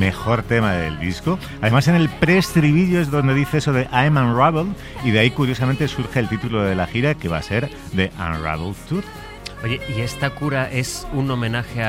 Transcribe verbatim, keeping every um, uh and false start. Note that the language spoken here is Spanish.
mejor tema del disco. Además, en el pre-estribillo es donde dice eso de I'm Unraveled, y de ahí curiosamente surge el título de la gira, que va a ser The Unraveled Tour. Oye, ¿y esta cura es un homenaje a